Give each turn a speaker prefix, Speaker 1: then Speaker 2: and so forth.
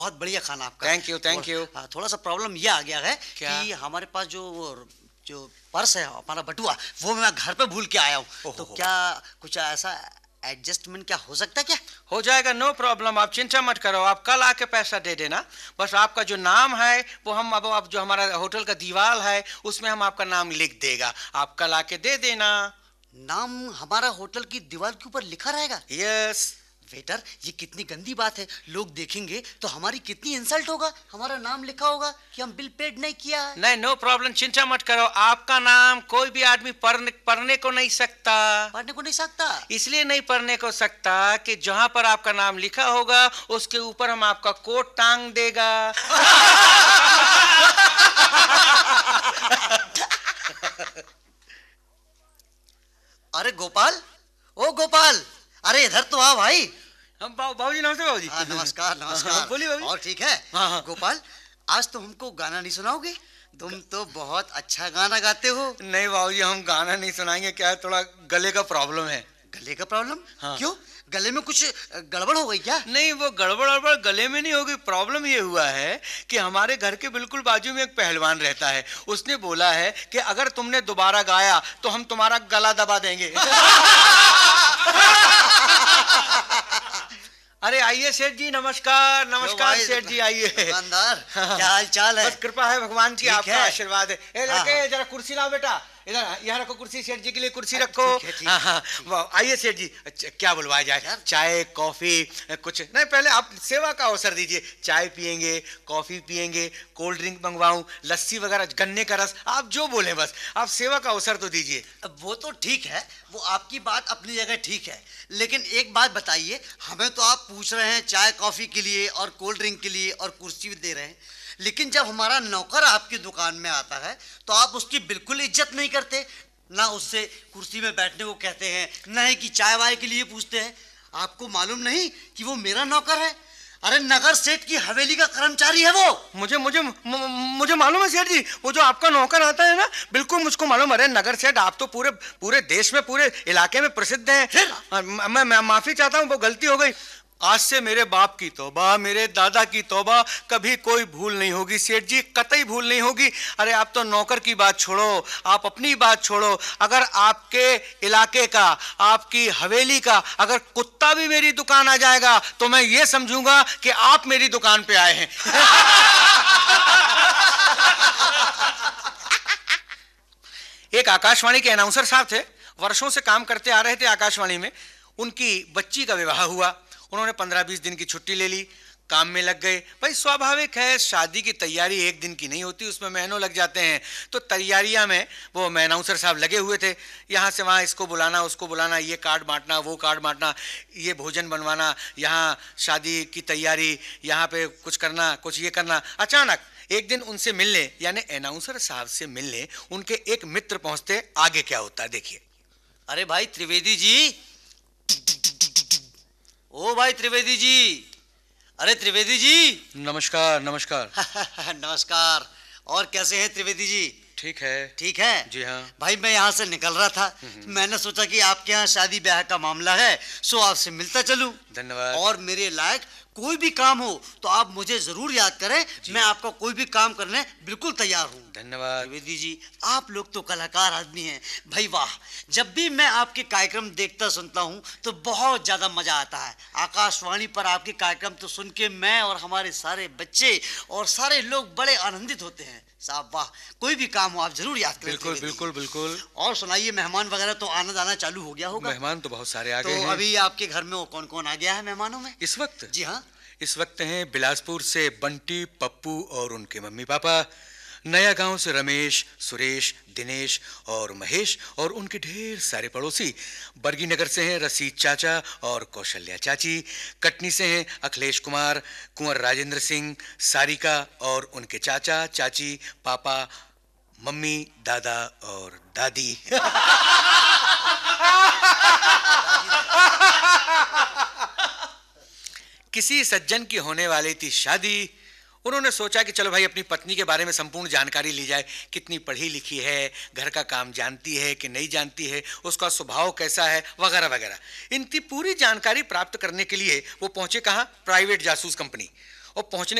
Speaker 1: बहुत बढ़िया खाना आपका।
Speaker 2: Thank you thank you.
Speaker 1: थोड़ा सा प्रॉब्लम ये आ गया है
Speaker 2: क्या?
Speaker 1: कि हमारे पास जो पर्स है हमारा बटुआ, वो मैं घर पे भूल के आया हूँ। तो क्या कुछ ऐसा एडजस्टमेंट क्या हो सकता है क्या?
Speaker 2: हो जाएगा, नो प्रॉब्लम, आप चिंता मत करो, आप कल आके पैसा दे देना। बस आपका जो नाम है वो हम अब जो हमारा होटल का दीवार है उसमें हम आपका नाम लिख देगा, आप कल आके दे देना।
Speaker 1: नाम हमारा होटल की दीवार के ऊपर लिखा रहेगा?
Speaker 2: यस।
Speaker 1: वेटर, ये कितनी गंदी बात है, लोग देखेंगे तो हमारी कितनी इंसल्ट होगा। हमारा नाम लिखा होगा कि हम बिल पेड नहीं किया है।
Speaker 2: नहीं, नो प्रॉब्लम, चिंता मत करो, आपका नाम कोई भी आदमी पढ़ने को नहीं सकता।
Speaker 1: पढ़ने को नहीं सकता?
Speaker 2: इसलिए नहीं पढ़ने को सकता कि जहां पर आपका नाम लिखा होगा उसके ऊपर हम आपका कोट टांग देगा।
Speaker 1: अरे गोपाल, ओ गोपाल, अरे इधर तो आ भाई।
Speaker 2: हम बाबूजी, नमस्ते बाबूजी।
Speaker 1: नमस्कार नमस्कार।
Speaker 2: बोलिए बाबूजी।
Speaker 1: और ठीक है?
Speaker 2: हाँ।
Speaker 1: गोपाल, आज तो हमको गाना नहीं सुनाओगे? तुम तो बहुत अच्छा गाना गाते हो।
Speaker 2: नहीं बाबूजी, हम गाना नहीं सुनाएंगे, क्या है थोड़ा गले का प्रॉब्लम है।
Speaker 1: गले का प्रॉब्लम?
Speaker 2: हाँ।
Speaker 1: क्यों, गले में कुछ गड़बड़ हो गई क्या?
Speaker 2: नहीं, वो गड़बड़ गले में नहीं होगी, प्रॉब्लम ये हुआ है कि हमारे घर के बिल्कुल बाजू में एक पहलवान रहता है, उसने बोला है कि अगर तुमने दोबारा गाया तो हम तुम्हारा गला दबा देंगे। अरे आइए सेठ जी, नमस्कार नमस्कार सेठ जी, आइए।
Speaker 1: दुकानदार, क्या हाल चाल है?
Speaker 2: बस कृपा है भगवान की, आपका
Speaker 1: है।
Speaker 2: आशीर्वाद है। ए लड़के, जरा कुर्सी लाओ बेटा, इधर यहाँ रखो कुर्सी, सेठ जी के लिए कुर्सी रखो। हाँ हाँ, आइए सेठ जी, क्या बुलवाया जाए, चाय कॉफी कुछ? नहीं, पहले आप सेवा का अवसर दीजिए, चाय पियेंगे, कॉफी पियेंगे, कोल्ड ड्रिंक मंगवाऊं, लस्सी वगैरह, गन्ने का रस, आप जो बोले, बस आप सेवा का अवसर तो दीजिए।
Speaker 1: वो तो ठीक है, वो आपकी बात अपनी जगह ठीक है, लेकिन एक बात बताइए, हमें तो आप पूछ रहे हैं चाय कॉफी के लिए और कोल्ड ड्रिंक के लिए और कुर्सी भी दे रहे हैं, लेकिन जब हमारा नौकर आपकी दुकान में आता है तो आप उसकी बिल्कुल इज्जत नहीं करते, ना उससे कुर्सी में बैठने को कहते हैं, ना ही कि चाय वाय के लिए पूछते हैं। आपको मालूम नहीं कि वो मेरा नौकर है? अरे नगर सेठ की हवेली का कर्मचारी है वो।
Speaker 2: मुझे मालूम है सेठ जी, वो जो आपका नौकर आता है ना, बिल्कुल मुझको मालूम। अरे नगर सेठ, आप तो पूरे देश में, पूरे इलाके में प्रसिद्ध हैं। मैं माफी चाहता हूँ, वो गलती हो गई। आज से मेरे बाप की तौबा, मेरे दादा की तौबा, कभी कोई भूल नहीं होगी सेठ जी, कतई भूल नहीं होगी। अरे आप तो नौकर की बात छोड़ो, आप अपनी बात छोड़ो, अगर आपके इलाके का, आपकी हवेली का अगर कुत्ता भी मेरी दुकान आ जाएगा तो मैं ये समझूंगा कि आप मेरी दुकान पे आए हैं। एक आकाशवाणी के अनाउंसर साहब थे, वर्षों से काम करते आ रहे थे आकाशवाणी में। उनकी बच्ची का विवाह हुआ, उन्होंने 15-20 दिन की छुट्टी ले ली, काम में लग गए। भाई स्वाभाविक है, शादी की तैयारी एक दिन की नहीं होती, उसमें महीनों लग जाते हैं। तो तैयारियां में वो अनाउंसर साहब लगे हुए थे, यहाँ से वहाँ इसको बुलाना, उसको बुलाना, ये कार्ड बांटना, वो कार्ड बांटना, ये भोजन बनवाना, यहाँ शादी की तैयारी, यहाँ पे कुछ करना, कुछ ये करना। अचानक एक दिन उनसे मिलने, यानी अनाउंसर साहब से मिलने उनके एक मित्र पहुंचते। आगे क्या होता है देखिए।
Speaker 1: अरे भाई त्रिवेदी जी, ओ भाई त्रिवेदी जी, अरे त्रिवेदी जी।
Speaker 2: नमस्कार नमस्कार।
Speaker 1: नमस्कार। और कैसे हैं त्रिवेदी जी?
Speaker 2: ठीक है।
Speaker 1: ठीक है
Speaker 2: जी हाँ
Speaker 1: भाई, मैं यहाँ से निकल रहा था, मैंने सोचा कि आपके यहाँ शादी ब्याह का मामला है, सो आपसे मिलता चलूं।
Speaker 2: धन्यवाद।
Speaker 1: और मेरे लायक कोई भी काम हो तो आप मुझे जरूर याद करें, मैं आपका कोई भी काम करने बिल्कुल तैयार हूँ।
Speaker 2: धन्यवाद।
Speaker 1: त्रिवेदी जी, आप लोग तो कलाकार आदमी हैं भाई, वाह। जब भी मैं आपके कार्यक्रम देखता सुनता हूँ तो बहुत ज्यादा मजा आता है। आकाशवाणी पर आपके कार्यक्रम तो सुन के मैं और हमारे सारे बच्चे और सारे लोग बड़े आनंदित होते हैं। साहब वाह, कोई भी काम हो आप जरूर याद करें।
Speaker 2: बिल्कुल बिल्कुल बिल्कुल।
Speaker 1: और सुनाइए, मेहमान वगैरह तो आना जाना चालू हो गया होगा?
Speaker 2: मेहमान तो बहुत सारे आ गए
Speaker 1: तो
Speaker 2: हैं।
Speaker 1: अभी आपके घर में वो कौन कौन आ गया है मेहमानों में
Speaker 2: इस वक्त?
Speaker 1: जी हाँ,
Speaker 2: इस वक्त हैं बिलासपुर से बंटी, पप्पू और उनके मम्मी पापा, नया गांव से रमेश, सुरेश, दिनेश और महेश और उनके ढेर सारे पड़ोसी। बरगी नगर से हैं रसीद चाचा और कौशल्या चाची, कटनी से हैं अखिलेश कुमार, कुंवर राजेंद्र सिंह, सारिका और उनके चाचा चाची, पापा, मम्मी, दादा और दादी। किसी सज्जन की होने वाली थी शादी। उन्होंने सोचा कि चलो भाई अपनी पत्नी के बारे में संपूर्ण जानकारी ली जाए, कितनी पढ़ी लिखी है, घर का काम जानती है कि नहीं जानती है, उसका स्वभाव कैसा है, वगैरह वगैरह। इनकी पूरी जानकारी प्राप्त करने के लिए वो पहुंचे कहाँ? प्राइवेट जासूस कंपनी। और पहुंचने